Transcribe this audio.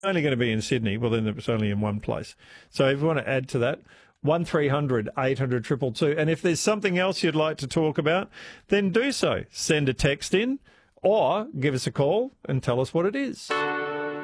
only going to be in Sydney, well, then it's only in one place. So if you want to add to that, 1300 800 222. And if there's something else you'd like to talk about, then do so. Send a text in or give us a call and tell us what it is.